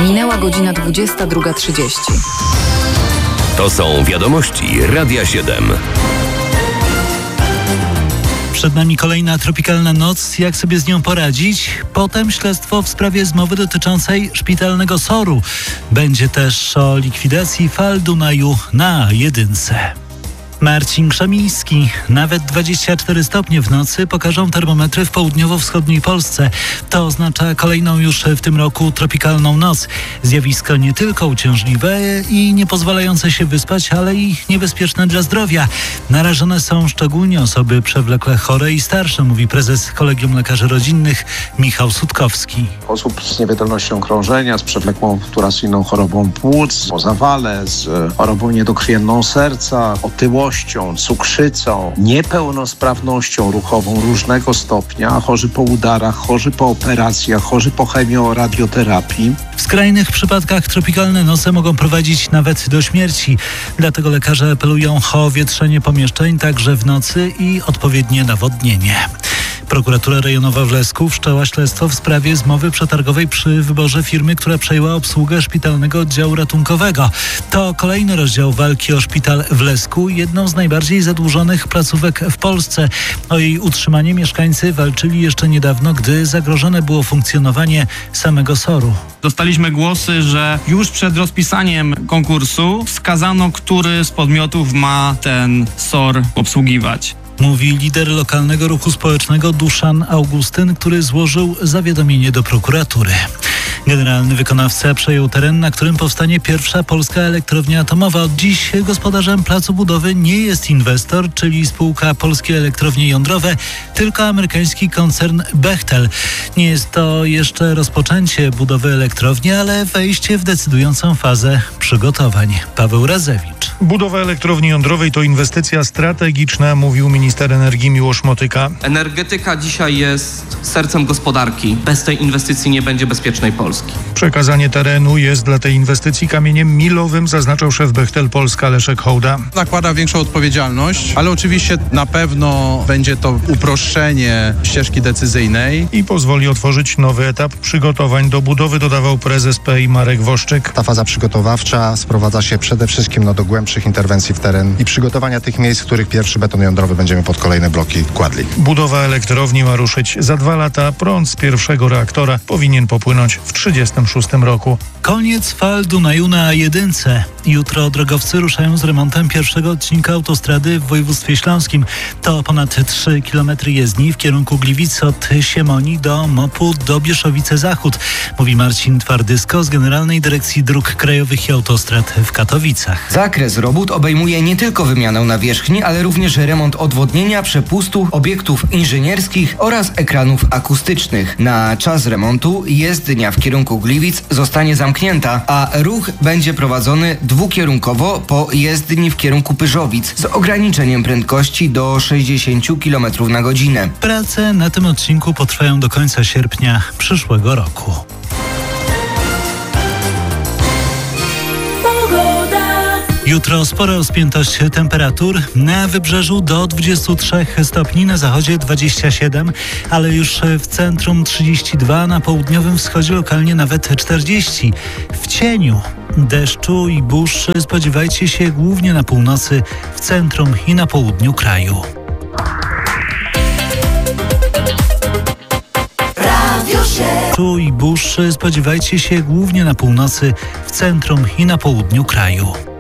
Minęła godzina 22:30. To są wiadomości Radia 7. Przed nami kolejna tropikalna noc. Jak sobie z nią poradzić? Potem śledztwo w sprawie zmowy dotyczącej szpitalnego SOR-u. Będzie też o likwidacji fal Dunaju na jedynce. Marcin Krzemiński. Nawet 24 stopnie w nocy pokażą termometry w południowo-wschodniej Polsce. To oznacza kolejną już w tym roku tropikalną noc. Zjawisko nie tylko uciążliwe i nie pozwalające się wyspać, ale i niebezpieczne dla zdrowia. Narażone są szczególnie osoby przewlekle chore i starsze, mówi prezes Kolegium Lekarzy Rodzinnych Michał Sutkowski. Osób z niewydolnością krążenia, z przewlekłą obturacyjną chorobą płuc, o zawale, z chorobą niedokrwienną serca, otyłością, cukrzycą, niepełnosprawnością ruchową różnego stopnia, chorzy po udarach, chorzy po operacjach, chorzy po chemioradioterapii. W skrajnych przypadkach tropikalne noce mogą prowadzić nawet do śmierci. Dlatego lekarze apelują o wietrzenie pomieszczeń także w nocy i odpowiednie nawodnienie. Prokuratura rejonowa w Lesku wszczęła śledztwo w sprawie zmowy przetargowej przy wyborze firmy, która przejęła obsługę szpitalnego oddziału ratunkowego. To kolejny rozdział walki o szpital w Lesku, jedną z najbardziej zadłużonych placówek w Polsce. O jej utrzymanie mieszkańcy walczyli jeszcze niedawno, gdy zagrożone było funkcjonowanie samego SOR-u. Dostaliśmy głosy, że już przed rozpisaniem konkursu wskazano, który z podmiotów ma ten SOR obsługiwać. Mówi lider lokalnego ruchu społecznego Duszan Augustyn, który złożył zawiadomienie do prokuratury. Generalny wykonawca przejął teren, na którym powstanie pierwsza polska elektrownia atomowa. Od dziś gospodarzem placu budowy nie jest inwestor, czyli spółka Polskie Elektrownie Jądrowe, tylko amerykański koncern Bechtel. Nie jest to jeszcze rozpoczęcie budowy elektrowni, ale wejście w decydującą fazę przygotowań. Paweł Razewicz. Budowa elektrowni jądrowej to inwestycja strategiczna, mówił minister energii Miłosz Motyka. Energetyka dzisiaj jest sercem gospodarki. Bez tej inwestycji nie będzie bezpiecznej Polski. Przekazanie terenu jest dla tej inwestycji kamieniem milowym, zaznaczał szef Bechtel Polska Leszek Hołda. Nakłada większą odpowiedzialność, ale oczywiście na pewno będzie to uproszczenie ścieżki decyzyjnej. I pozwoli otworzyć nowy etap przygotowań do budowy, dodawał prezes PEI Marek Woszczyk. Ta faza przygotowawcza sprowadza się przede wszystkim do głębszych interwencji w teren i przygotowania tych miejsc, w których pierwszy beton jądrowy będziemy pod kolejne bloki kładli. Budowa elektrowni ma ruszyć za 2 lata. Prąd z pierwszego reaktora powinien popłynąć w 1936 roku. Koniec fal Dunaju na jedynce. Jutro drogowcy ruszają z remontem pierwszego odcinka autostrady w województwie śląskim. To ponad 3 km jezdni w kierunku Gliwic od Siemonii do MOP-u do Bieszowice-Zachód, mówi Marcin Twardysko z Generalnej Dyrekcji Dróg Krajowych i Autostrad w Katowicach. Zakres robót obejmuje nie tylko wymianę nawierzchni, ale również remont odwodnienia, przepustu, obiektów inżynierskich oraz ekranów akustycznych. Na czas remontu jezdnia w kierunku Gliwic zostanie zamknięta, a ruch będzie prowadzony dwukierunkowo po jezdni w kierunku Pyrzowic z ograniczeniem prędkości do 60 km na godzinę. Prace na tym odcinku potrwają do końca sierpnia przyszłego roku. Jutro spora rozpiętość temperatur. Na wybrzeżu do 23 stopni, na zachodzie 27, ale już w centrum 32, na południowym wschodzie lokalnie nawet 40. W cieniu deszczu i burz spodziewajcie się głównie na północy, w centrum i na południu kraju. Deszczu i burz spodziewajcie się głównie na północy, w centrum i na południu kraju.